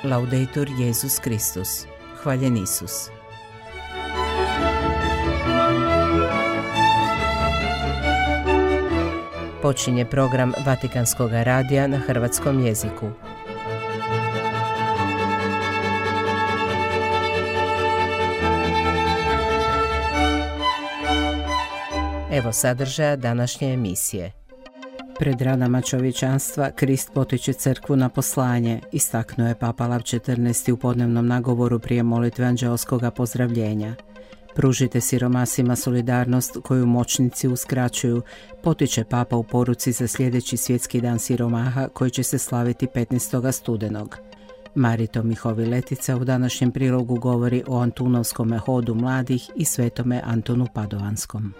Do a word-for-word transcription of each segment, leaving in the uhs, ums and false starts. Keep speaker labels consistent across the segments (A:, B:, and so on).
A: Laudetur Jesus Kristus. Hvaljen Isus. Počinje program Vatikanskog radija na hrvatskom jeziku. Evo sadržaja današnje emisije. Pred ranama čovječanstva Krist potiče crkvu na poslanje, istaknuo je Papa Lav četrnaesti u podnevnom nagovoru prije molitve anđeoskoga pozdravljenja. Pružite siromasima solidarnost koju moćnici uskraćuju, potiče Papa u poruci za sljedeći svjetski dan siromaha koji će se slaviti petnaestog studenog. Marito Mihovi-Letica u današnjem prilogu govori o Antunovskom hodu mladih i svetome Antonu Padovanskom.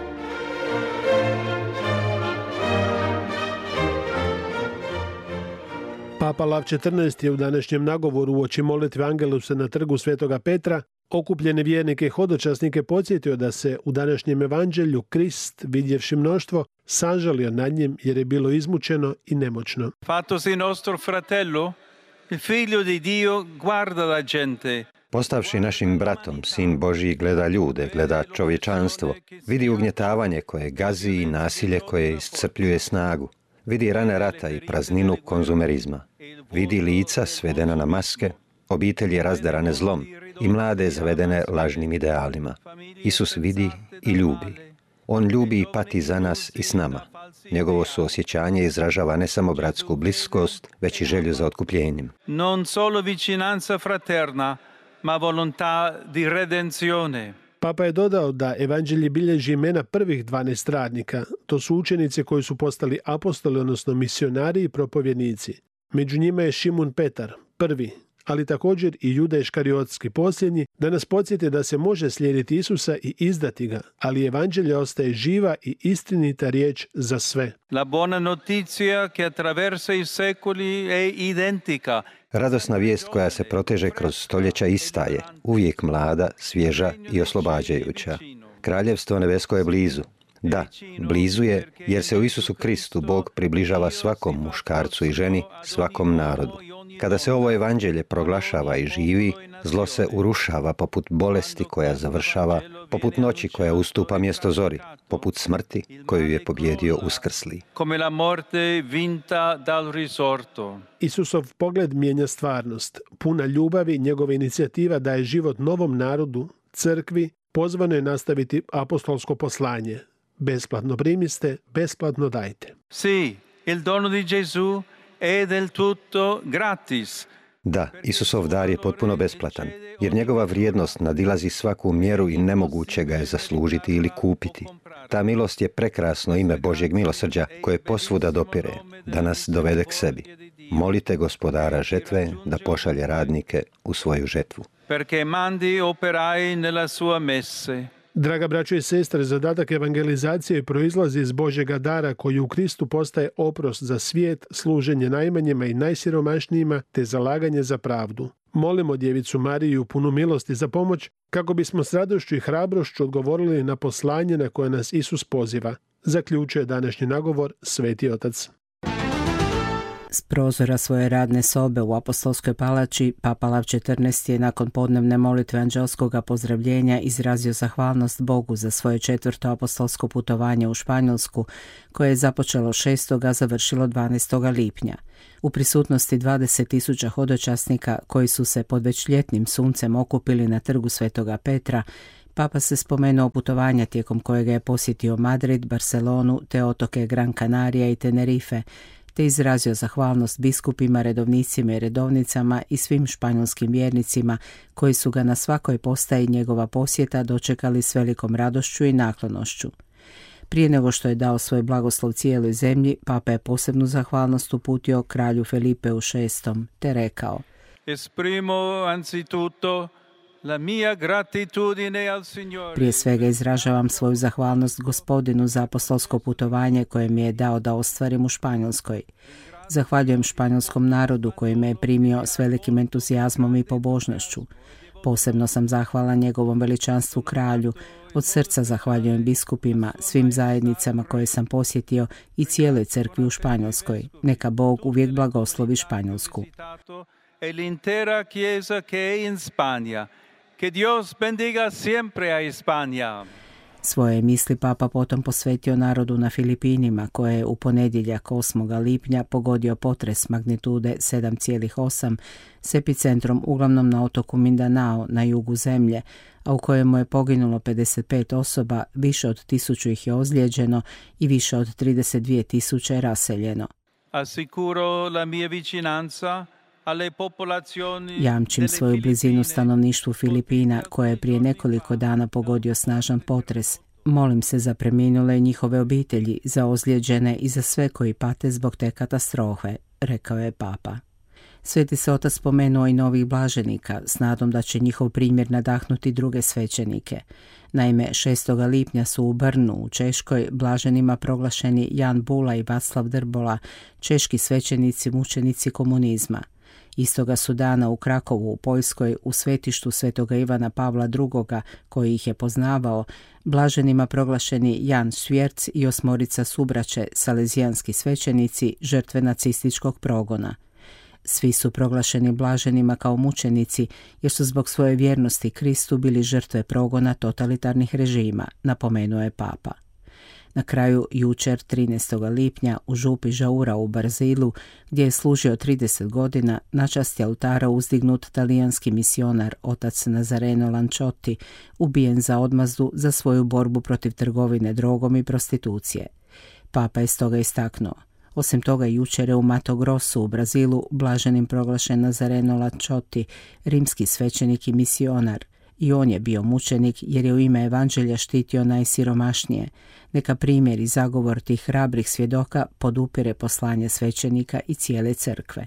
B: Papa Lav četrnaesti je u današnjem nagovoru uoči molitve Angelusa na trgu Svetoga Petra okupljene vjernike i hodočasnike podsjetio da se u današnjem evanđelju Krist, vidjevši mnoštvo, sažalio nad njim jer je bilo izmučeno i nemoćno.
C: Fattosi nostro fratello, il figlio di Dio guarda la gente.
D: Postavši našim bratom, sin Božji gleda ljude, gleda čovječanstvo, vidi ugnjetavanje koje gazi i nasilje koje iscrpljuje snagu. Vidi rane rata i prazninu konzumerizma. Vidi lica svedena na maske, obitelji razderane zlom i mlade zavedene lažnim idealima. Isus vidi i ljubi. On ljubi i pati za nas i s nama. Njegovo suosjećanje izražava ne samo bratsku bliskost, već i želju za otkupljenjem.
C: Non solo vicinanza fraterna, ma volontà di redenzione.
B: Papa je dodao da evanđelje bilježi imena prvih dvanaest radnika. To su učenici koji su postali apostoli, odnosno misionari i propovjednici. Među njima je Šimun Petar, prvi, ali također i Juda Iškariotski, posljednji, da nas podsjeti da se može slijediti Isusa i izdati ga, ali evanđelje ostaje živa i istinita riječ za sve.
C: La buona notizia che attraversa i secoli è identica.
D: Radosna vijest koja se proteže kroz stoljeća ista je, uvijek mlada, svježa i oslobađajuća. Kraljevstvo nebesko je blizu. Da, blizu je jer se u Isusu Kristu Bog približava svakom muškarcu i ženi, svakom narodu. Kada se ovo evanđelje proglašava i živi, zlo se urušava poput bolesti koja završava, poput noći koja ustupa mjesto zori, poput smrti koju je pobjedio uskrsli.
B: Isusov pogled mijenja stvarnost. Puna ljubavi, njegova inicijativa daje život novom narodu, crkvi, pozvano je nastaviti apostolsko poslanje. Besplatno primiste, besplatno dajte.
C: Sì, il dono di Gesù è del tutto gratis.
D: Da, Isusov dar je potpuno besplatan, jer njegova vrijednost nadilazi svaku mjeru i nemoguće ga je zaslužiti ili kupiti. Ta milost je prekrasno ime Božjeg milosrđa koje posvuda dopire, da nas dovede k sebi. Molite gospodara žetve da pošalje radnike u svoju žetvu.
C: Perché mandi operai nella sua messe.
B: Draga braćo i sestre, zadatak evangelizacije proizlazi iz Božjega dara koji u Kristu postaje oprost za svijet, služenje najmanjima i najsiromašnijima te zalaganje za pravdu. Molimo Djevicu Mariju punu milosti za pomoć kako bismo s radošću i hrabrošću odgovorili na poslanje na koje nas Isus poziva. Zaključuje današnji nagovor Sveti Otac.
A: S prozora svoje radne sobe u Apostolskoj palači, Papa Lav četrnaesti je nakon podnevne molitve anđelskoga pozdravljenja izrazio zahvalnost Bogu za svoje četvrto apostolsko putovanje u Španjolsku, koje je započelo šestog a završilo dvanaestog lipnja. U prisutnosti dvadeset tisuća hodočasnika koji su se pod već ljetnim suncem okupili na trgu Svetoga Petra, Papa se spomenuo putovanja tijekom kojega je posjetio Madrid, Barcelonu te otoke Gran Canaria i Tenerife, te izrazio zahvalnost biskupima, redovnicima i redovnicama i svim španjolskim vjernicima koji su ga na svakoj postaji njegova posjeta dočekali s velikom radošću i naklonošću. Prije nego što je dao svoj blagoslov cijeloj zemlji, Papa je posebnu zahvalnost uputio kralju Felipeu šestom, te rekao:
C: Esprimo anzitutto la mia gratitudine al Signore.
A: Prije svega izražavam svoju zahvalnost Gospodinu za apostolsko putovanje koje mi je dao da ostvarim u Španjolskoj. Zahvaljujem španjolskom narodu koji me je primio s velikim entuzijazmom i pobožnošću. Posebno sam zahvalan njegovom veličanstvu kralju, od srca zahvaljujem biskupima, svim zajednicama koje sam posjetio i cijeloj crkvi u Španjolskoj. Neka Bog uvijek blagoslovi Španjolsku.
C: e l'intera Chiesa che è in Spagna. Che Dios bendiga siempre a España.
A: Svoje misli papa potom posvetio narodu na Filipinima, koje je u ponedjeljak osmog lipnja pogodio potres magnitude sedam zarez osam s epicentrom uglavnom na otoku Mindanao na jugu zemlje, a u kojemu je poginulo pedeset pet osoba, više od tisuću ih je ozlijeđeno i više od trideset dvije tisuće je raseljeno.
C: Assicuro la mia vicinanza.
A: Jamčim svoju blizinu stanovništvu Filipina, koje je prije nekoliko dana pogodio snažan potres. Molim se za preminule i njihove obitelji, za ozlijeđene i za sve koji pate zbog te katastrofe, rekao je papa. Sveti se otac spomenuo i novih blaženika, s nadom da će njihov primjer nadahnuti druge svećenike. Naime, šestog lipnja su u Brnu, u Češkoj, blaženima proglašeni Jan Bula i Vaclav Drbola, češki svećenici mučenici komunizma. Istoga su dana u Krakovu, u Poljskoj, u svetištu svetoga Ivana Pavla drugoga, koji ih je poznavao, blaženima proglašeni Jan Švjerc i osmorica subraće, salezijanski svećenici, žrtve nacističkog progona. Svi su proglašeni blaženima kao mučenici, jer su zbog svoje vjernosti Kristu bili žrtve progona totalitarnih režima, napomenuo je papa. Na kraju jučer, trinaestog lipnja, u župi Žaura u Brazilu, gdje je služio trideset godina, na čast oltara uzdignut talijanski misionar otac Nazareno Lanciotti, ubijen za odmazdu za svoju borbu protiv trgovine drogom i prostitucije. Papa je stoga istaknuo: osim toga, jučer je u Mato Grossu u Brazilu blaženim proglašen Nazareno Lanciotti, rimski svećenik i misionar. I on je bio mučenik jer je u ime evanđelja štitio najsiromašnije. Neka primjer i zagovor tih hrabrih svjedoka podupire poslanje svećenika i cijele crkve.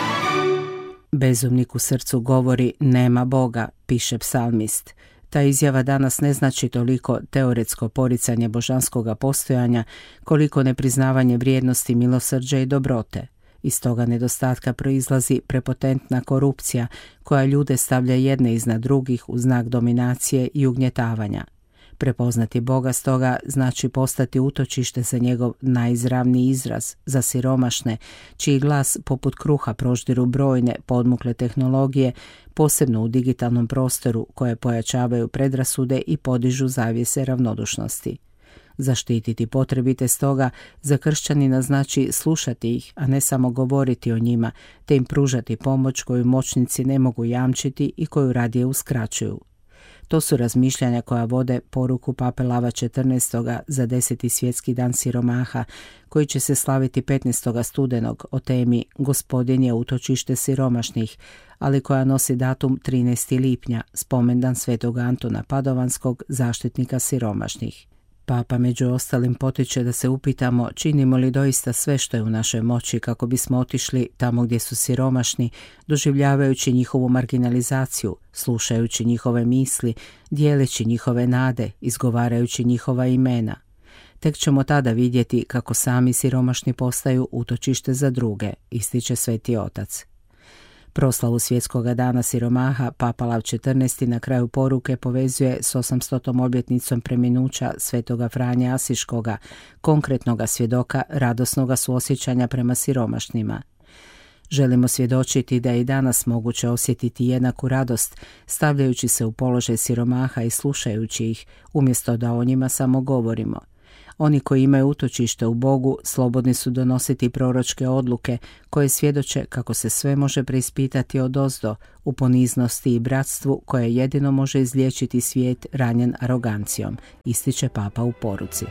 A: Bezumnik u srcu govori nema Boga, piše psalmist. Ta izjava danas ne znači toliko teoretsko poricanje božanskoga postojanja, koliko nepriznavanje vrijednosti milosrđa i dobrote. Iz toga nedostatka proizlazi prepotentna korupcija koja ljude stavlja jedne iznad drugih u znak dominacije i ugnjetavanja. Prepoznati Boga stoga znači postati utočište za njegov najizravniji izraz, za siromašne, čiji glas poput kruha proždiru brojne podmukle tehnologije, posebno u digitalnom prostoru, koje pojačavaju predrasude i podižu zavjese ravnodušnosti. Zaštititi potrebite stoga za kršćanina znači slušati ih, a ne samo govoriti o njima, te im pružati pomoć koju moćnici ne mogu jamčiti i koju radije uskraćuju. To su razmišljanja koja vode poruku pape Lava četrnaestog za deseti svjetski dan siromaha, koji će se slaviti petnaestog studenog o temi Gospodin je utočište siromašnih, ali koja nosi datum trinaestog lipnja, spomendan svetog Antuna Padovanskog, zaštitnika siromašnih. Papa među ostalim potiče da se upitamo činimo li doista sve što je u našoj moći kako bismo otišli tamo gdje su siromašni, doživljavajući njihovu marginalizaciju, slušajući njihove misli, dijeleći njihove nade, izgovarajući njihova imena. Tek ćemo tada vidjeti kako sami siromašni postaju utočište za druge, ističe Sveti Otac. Proslavu svjetskog dana siromaha Papa Lav četrnaesti na kraju poruke povezuje s osamstotom obljetnicom preminuća svetoga Franje Asiškoga, konkretnoga svjedoka radosnoga suosjećanja prema siromašnima. Želimo svjedočiti da je i danas moguće osjetiti jednaku radost, stavljajući se u položaj siromaha i slušajući ih, umjesto da o njima samo govorimo. Oni koji imaju utočište u Bogu slobodni su donositi proročke odluke koje svjedoče kako se sve može preispitati odozdo u poniznosti i bratstvu koje jedino može izliječiti svijet ranjen arogancijom, ističe Papa u poruci.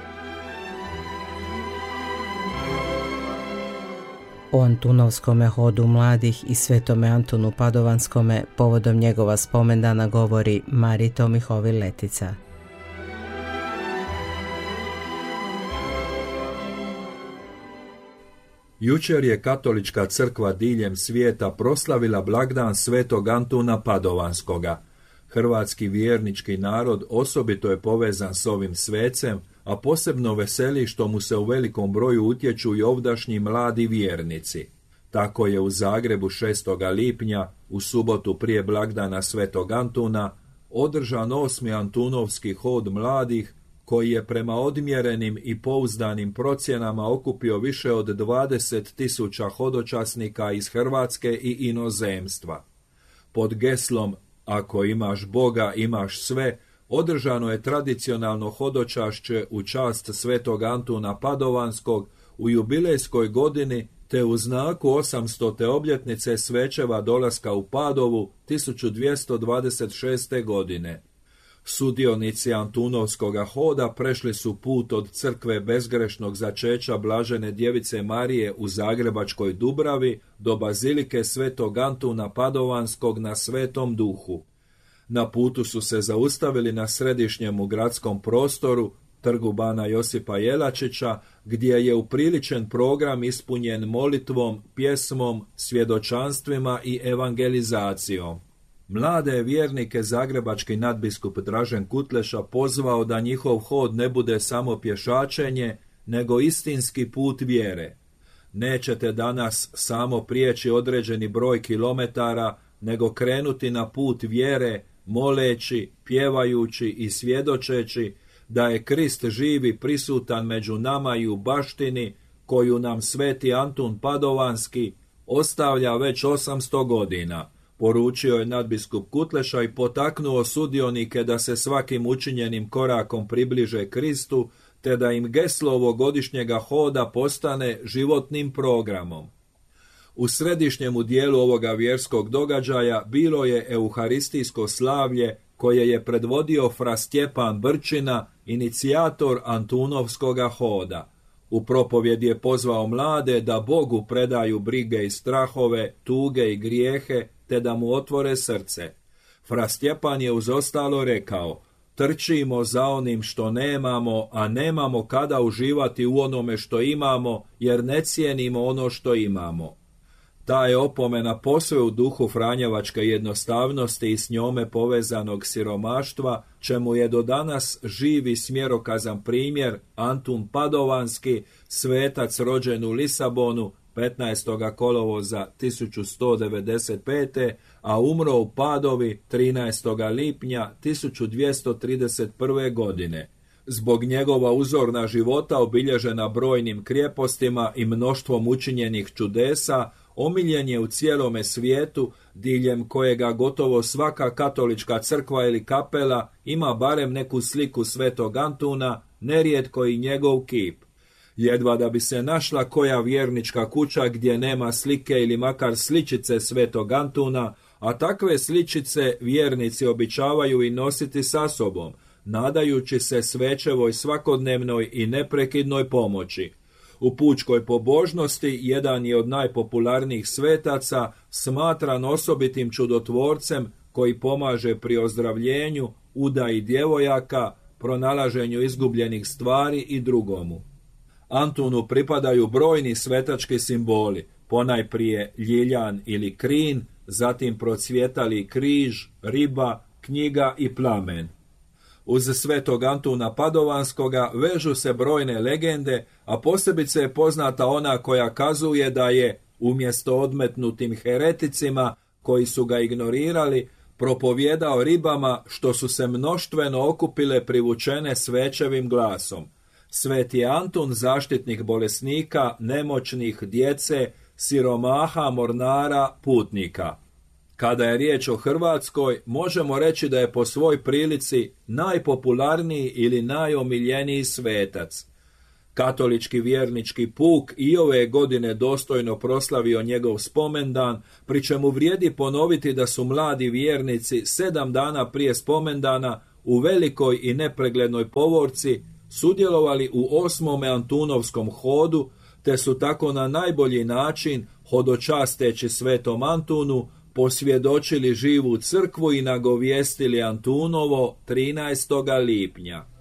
A: O Antunovskome hodu mladih i svetome Antunu Padovanskome povodom njegova spomendana govori Marito Mihovil Letica.
E: Jučer je katolička crkva diljem svijeta proslavila blagdan svetog Antuna Padovanskoga. Hrvatski vjernički narod osobito je povezan s ovim svecem, a posebno veseli što mu se u velikom broju utječu i ovdašnji mladi vjernici. Tako je u Zagrebu šestog lipnja, u subotu prije blagdana svetog Antuna, održan osmi Antunovski hod mladih koji je prema odmjerenim i pouzdanim procjenama okupio više od dvadeset tisuća hodočasnika iz Hrvatske i inozemstva. Pod geslom "Ako imaš Boga, imaš sve", održano je tradicionalno hodočašće u čast svetog Antuna Padovanskog u jubilejskoj godini te u znaku osamstote obljetnice Svećeva dolaska u Padovu tisuću dvjesto dvadeset šeste. godine. Sudionici Antunovskoga hoda prešli su put od crkve bezgrešnog začeća Blažene djevice Marije u Zagrebačkoj Dubravi do bazilike svetog Antuna Padovanskog na Svetom Duhu. Na putu su se zaustavili na središnjemu gradskom prostoru, trgu bana Josipa Jelačića, gdje je upriličen program ispunjen molitvom, pjesmom, svjedočanstvima i evangelizacijom. Mlade je vjernike zagrebački nadbiskup Dražen Kutleša pozvao da njihov hod ne bude samo pješačenje, nego istinski put vjere. Nećete danas samo prijeći određeni broj kilometara, nego krenuti na put vjere, moleći, pjevajući i svjedočeći da je Krist živi prisutan među nama i u baštini koju nam sveti Antun Padovanski ostavlja već osamsto godina, poručio je nadbiskup Kutleša i potaknuo sudionike da se svakim učinjenim korakom približe Kristu, te da im geslo ovogodišnjega hoda postane životnim programom. U središnjemu dijelu ovoga vjerskog događaja bilo je euharistijsko slavlje koje je predvodio fra Stjepan Brčina, inicijator Antunovskoga hoda. U propovjedi je pozvao mlade da Bogu predaju brige i strahove, tuge i grijehe, te da mu otvore srce. Fra Stjepan je uz ostalo rekao: "Trčimo za onim što nemamo, a nemamo kada uživati u onome što imamo, jer ne cijenimo ono što imamo." Ta je opomena posve u duhu franjevačke jednostavnosti i s njome povezanog siromaštva, čemu je do danas živi smjerokazan primjer Antun Padovanski, svetac rođen u Lisabonu petnaestog kolovoza tisuću sto devedeset pete. a umro u Padovi trinaestog lipnja tisuću dvjesto trideset prve. godine. Zbog njegova uzorna života obilježena brojnim krijepostima i mnoštvom učinjenih čudesa, omiljen je u cijelome svijetu, diljem kojega gotovo svaka katolička crkva ili kapela ima barem neku sliku svetog Antuna, nerijetko i njegov kip. Jedva da bi se našla koja vjernička kuća gdje nema slike ili makar sličice svetog Antuna, a takve sličice vjernici običavaju i nositi sa sobom, nadajući se Svećevoj svakodnevnoj i neprekidnoj pomoći. U pučkoj pobožnosti jedan je od najpopularnijih svetaca, smatran osobitim čudotvorcem koji pomaže pri ozdravljenju, udaji djevojaka, pronalaženju izgubljenih stvari i drugomu. Antunu pripadaju brojni svetački simboli, ponajprije ljiljan ili krin, zatim procvjetali križ, riba, knjiga i plamen. Uz svetog Antuna Padovanskoga vežu se brojne legende, a posebice je poznata ona koja kazuje da je, umjesto odmetnutim hereticima koji su ga ignorirali, propovjedao ribama što su se mnoštveno okupile privučene Svećevim glasom. Sveti Antun, zaštitnik bolesnika, nemoćnih, djece, siromaha, mornara, putnika. Kada je riječ o Hrvatskoj, možemo reći da je po svoj prilici najpopularniji ili najomiljeniji svetac. Katolički vjernički puk i ove godine dostojno proslavio njegov spomendan, pri čemu vrijedi ponoviti da su mladi vjernici sedam dana prije spomendana u velikoj i nepreglednoj povorci sudjelovali u osmome Antunovskom hodu, te su tako na najbolji način, hodočasteći svetom Antunu, posvjedočili živu crkvu i nagovijestili Antunovo trinaestog lipnja.